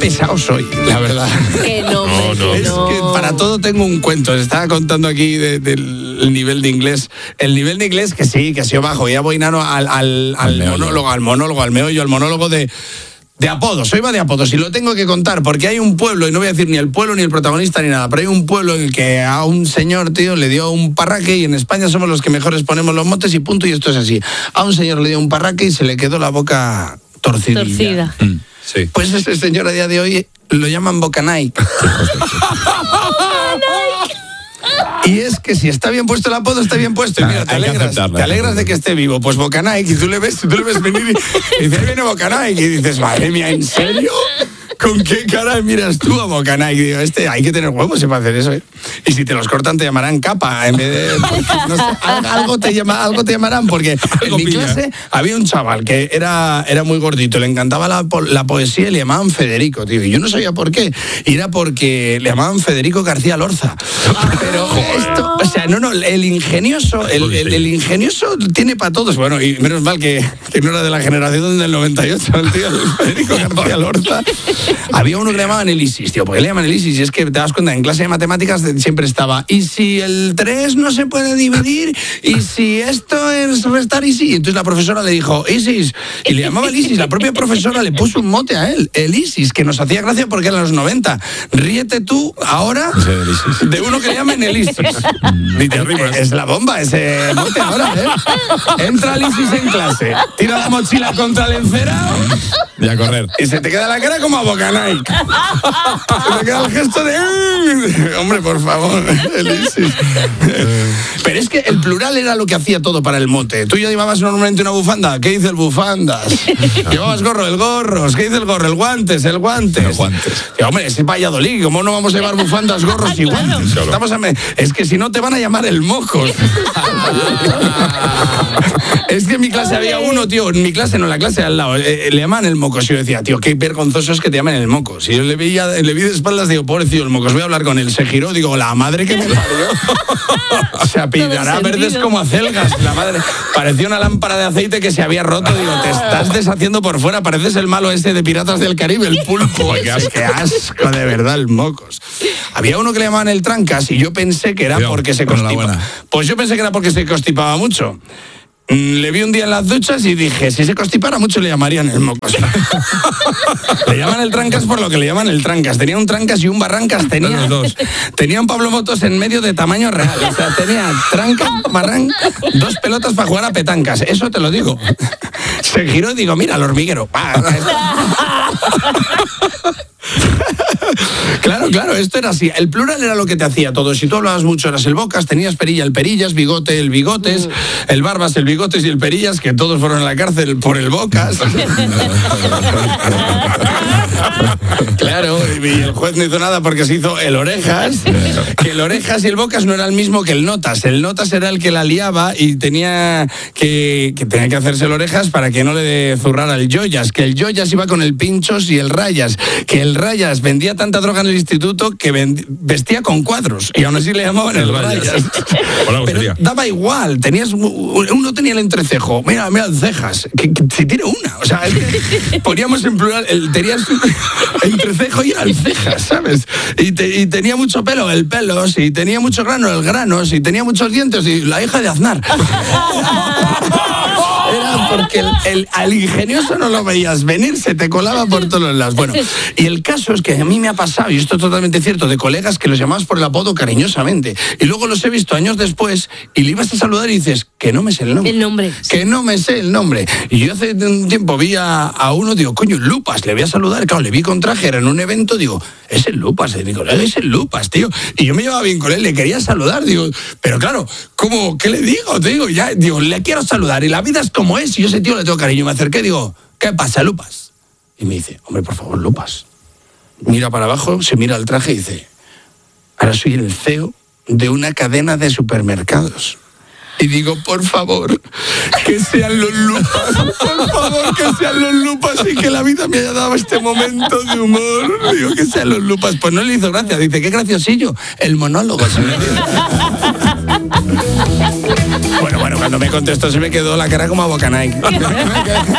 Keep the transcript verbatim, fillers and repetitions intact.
pesado soy, la verdad. Que no, no, no. Es no. que para todo tengo un cuento. Les estaba contando aquí de, del nivel de inglés. El nivel de inglés que sí, que ha sido bajo. Ya voy nano al, al, al, al monólogo, al monólogo, al meollo, al monólogo de... De apodos, hoy va de apodos y lo tengo que contar porque hay un pueblo, y no voy a decir ni el pueblo ni el protagonista ni nada, pero hay un pueblo en el que a un señor, tío, le dio un parraque, y en España somos los que mejores ponemos los motes y punto, y esto es así. A un señor le dio un parraque y se le quedó la boca torcidilla. Torcida. Mm, sí. Pues este señor a día de hoy lo llaman Boca Nike. Y es que si está bien puesto el apodo, está bien puesto. Y mira, te alegras, te alegras de que esté vivo. Pues Boca Nike, y tú le ves, tú le ves venir y, y dices, ahí viene Boca Nike. Y dices, madre mía, ¿en serio? ¿Con qué cara miras tú a Boca Nike? Digo, este, hay que tener huevos para hacer eso, ¿eh? Y si te los cortan, te llamarán capa en vez de... No sé, algo, te llama, algo te llamarán, porque en mi clase había un chaval que era, era muy gordito, le encantaba la, la poesía y le llamaban Federico, tío. Y yo no sabía por qué. Y era porque le llamaban Federico García Lorza. Pero esto, o sea, no, no, el ingenioso, el, el, el ingenioso tiene para todos. Bueno, y menos mal que, que no era de la generación del noventa y ocho, el tío, el Federico García Lorza. Había uno que le llamaban el ISIS, tío. ¿Por qué le llaman el ISIS? Y es que te das cuenta, en clase de matemáticas siempre estaba, ¿y si el tres no se puede dividir? ¿Y si esto es restar y sí? Entonces la profesora le dijo, ISIS. Y le llamaba el ISIS. La propia profesora le puso un mote a él, el ISIS, que nos hacía gracia porque eran los noventa. Ríete tú ahora de uno que le llaman el ISIS. Ni te ríes. Es la bomba ese mote ahora, ¿eh? Entra el ISIS en clase, tira la mochila contra el encerado y a correr. Y se te queda la cara como a Boca Nike. Se te queda el gesto de... Hombre, por favor, el ISIS. Pero es que el plural era lo que hacía todo para el mote. Tú ya llevabas normalmente una bufanda. ¿Qué dice el bufandas? Llevabas gorro, el gorros. ¿Qué dice el gorro? El guantes, el guantes. El guantes. Y, hombre, ese Valladolid, ¿cómo no vamos a llevar bufandas, gorros y guantes? Claro. Estamos a me... Es que si no te van a llamar el mocos. Es que en mi clase había uno, tío, en mi clase, no, en la clase de al lado, eh, le llaman el mocos. Y yo decía, tío, qué vergonzoso es que te llamen el mocos. Y yo le, veía, le vi de espaldas, digo, pobrecito el mocos, voy a hablar con él. Se giró, digo, la madre que me parió. Se apellidará verdes como acelgas. La madre, parecía una lámpara de aceite que se había roto. Digo, te estás deshaciendo por fuera, pareces el malo ese de Piratas del Caribe, el pulpo. Qué asco, qué asco, de verdad, el mocos. Había uno que le llamaban el trancas y yo pensé que era Cuidado, porque se constipaba. Pues yo pensé que era porque se constipaba mucho. Le vi un día en las duchas y dije, si se constipara mucho le llamarían el mocos. Le llaman el trancas por lo que le llaman el trancas. Tenía un trancas y un barrancas. Tenía, dos. Tenía un Pablo Motos en medio de tamaño real. O sea, tenía trancas, barrancas, dos pelotas para jugar a petancas. Eso te lo digo. Se giró y digo, mira, el hormiguero. Claro, claro, esto era así. El plural era lo que te hacía todo. Si tú hablabas mucho eras el bocas, tenías perilla, el perillas, bigote, el bigotes, el barbas, el bigotes y el perillas, que todos fueron a la cárcel por el bocas. Claro, y el juez no hizo nada porque se hizo el orejas. Que el orejas y el bocas no era el mismo que el notas. El notas era el que la liaba y tenía que, que tenía que hacerse el orejas para que no le zurrara el joyas. Que el joyas iba con el pinchos y el rayas. Que el rayas vendía tanta droga en el instituto que vend... vestía con cuadros y aún así le llamaban el, el rayas. rayas. Pero daba igual, tenías uno tenía el entrecejo, mira, mira el cejas, que, que si tiene una, o sea, es que poníamos en plural, el, tenías entrecejo y era el cejas, ¿sabes? Y, te, y tenía mucho pelo, el pelo, y tenía mucho grano, el grano, y tenía muchos dientes, y la hija de Aznar. Era porque el, el, al ingenioso no lo veías venir, se te colaba por todos los lados. Bueno, y el caso es que a mí me ha pasado, y esto es totalmente cierto, de colegas que los llamabas por el apodo cariñosamente. Y luego los he visto años después y le ibas a saludar y dices, que no me sé el nombre. El nombre. Que no me sé el nombre. Y yo hace un tiempo vi a, a uno, digo, coño, Lupas, le voy a saludar. Claro, le vi con traje, era en un evento, digo, es el Lupas, eh, digo, es el Lupas, tío. Y yo me llevaba bien con él, le quería saludar, digo, pero claro, ¿cómo? ¿Qué le digo? Te digo, ya, digo, le quiero saludar y la vida es como es y yo a ese tío le tengo cariño. Me acerqué y digo, ¿qué pasa, Lupas? Y me dice, hombre, por favor, Lupas. Mira para abajo, se mira al traje y dice, ahora soy el C E O de una cadena de supermercados. Y digo, por favor, que sean los Lupas, por favor, que sean los Lupas y que la vida me haya dado este momento de humor. Digo, que sean los Lupas. Pues no le hizo gracia, dice, qué graciosillo, el monólogo. Se me bueno, bueno, cuando me contestó se me quedó la cara como a Boca Nike.